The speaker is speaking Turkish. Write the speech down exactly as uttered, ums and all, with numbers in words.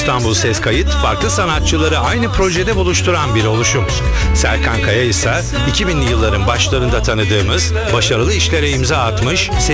İstanbul Ses Kayıt, farklı sanatçıları aynı projede buluşturan bir oluşum. Serkan Kaya ise iki binli yılların başlarında tanıdığımız, başarılı işlere imza atmış,